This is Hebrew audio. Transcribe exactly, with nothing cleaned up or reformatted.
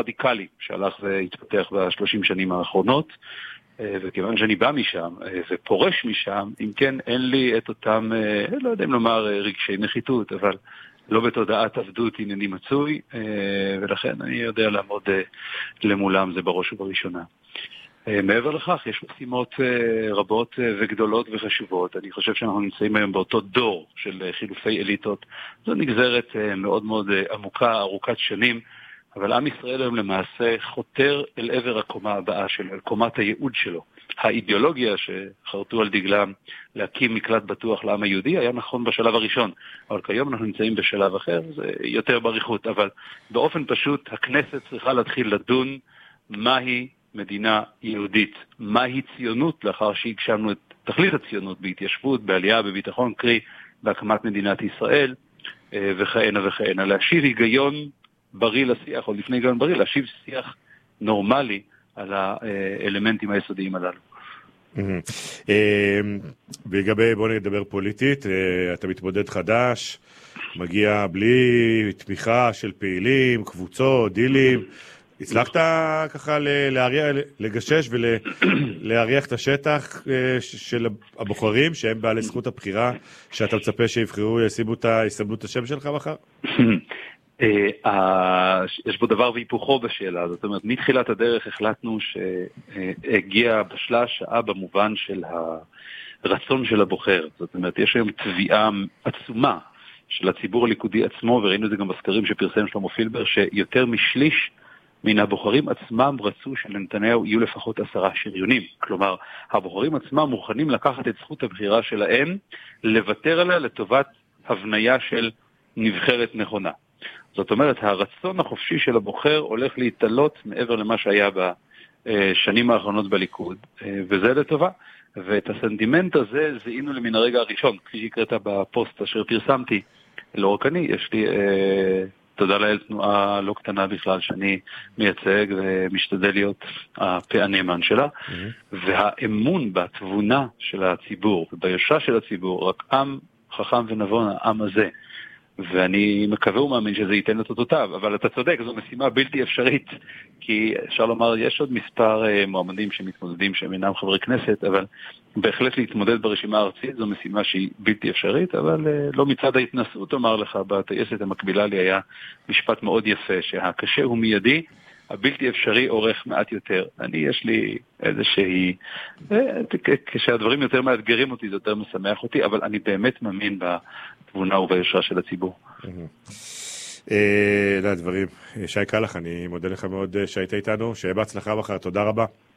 רדיקלי שהלך והתפתח בשלושים שנים האחרונות, וכיוון שאני בא משם ופורש משם, אם כן אין לי את אותם, לא יודע אם לומר רגשי נחיתות, אבל לא בתודעת עבדות ענייני מצוי, ולכן אני יודע לעמוד למולם, זה בראש ובראשונה. מעבר לכך, יש משימות רבות וגדולות וחשובות. אני חושב שאנחנו נמצאים היום באותו דור של חילופי אליטות. זו נגזרת מאוד מאוד עמוקה, ארוכת שנים, אבל עם ישראל היום למעשה חותר אל עבר הקומה הבאה שלו, אל קומת הייעוד שלו. האידיאולוגיה שחרטו על דגלם להקים מקלט בטוח לעם היהודי היה נכון בשלב הראשון, אבל כיום אנחנו נמצאים בשלב אחר, זה יותר בריחות, אבל באופן פשוט הכנסת צריכה להתחיל לדון מהי מדינה יהודית, מהי ציונות לאחר שהגשמנו את תכלית הציונות בהתיישבות, בעלייה, בביטחון, קרי בהקמת מדינת ישראל וכהנה וכהנה. להשיב היגיון בריא לשיח, או לפני היגיון בריא, להשיב שיח נורמלי על האלמנטים היסודיים הללו. בגבי, בוא נדבר פוליטית, אתה מתמודד חדש, מגיע בלי תמיכה של פעילים, קבוצות, דילים, הצלחת ככה לגשש ולהריח את השטח של הבוחרים שהם בעלי זכות הבחירה שאתה מצפה שיבחרו, ישימו את השם שלך מחר? יש בו דבר והיפוכו בשאלה, זאת אומרת, מתחילת הדרך החלטנו שהגיע בשלה השעה במובן של הרצון של הבוחר. זאת אומרת, יש היום תביעה עצומה של הציבור הליכודי עצמו, וראינו את זה גם בסקרים שפרסם שלמה פילבר, שיותר משליש מן הבוחרים עצמם רצו שלנתניהו יהיו לפחות עשרה שריונים. כלומר, הבוחרים עצמם מוכנים לקחת את זכות הבחירה שלהם, לוותר עליה לטובת הבניה של נבחרת נכונה. זאת אומרת, הרצון החופשי של הבוחר הולך להתעלות מעבר למה שהיה בשנים האחרונות בליכוד, וזה לטובה. ואת הסנטימנט הזה זיהינו למן הרגע הראשון, כפי שהקראת בפוסט אשר פרסמתי. לא רק אני, יש לי, אה, תודה לאל, תנועה לא קטנה בכלל, שאני מייצג ומשתדל להיות הפה הנאמן שלה, mm-hmm. והאמון בתבונה של הציבור וביושרה של הציבור, רק עם חכם ונבון, העם הזה, ואני מקווה ומאמין שזה ייתן את אותותיו, אבל אתה צודק, זו משימה בלתי אפשרית, כי אפשר לומר, יש עוד מספר מועמדים שמתמודדים שהם אינם חברי כנסת, אבל בהחלט להתמודד ברשימה הארצית זו משימה שהיא בלתי אפשרית, אבל לא מצד ההתנסות, אומר לך, בטייסת המקבילה לי היה משפט מאוד יפה, שהקשה הוא מיידי, הבלתי אפשרי עורך מעט יותר. אני, יש לי איזושהי, כשהדברים יותר מאתגרים אותי, זה יותר משמח אותי, אבל אני באמת מאמין בתבונה וביושרה של הציבור. לדברים. שי קלח, אני מודה לך מאוד שהיית איתנו, שיהיה בהצלחה מחר, תודה רבה.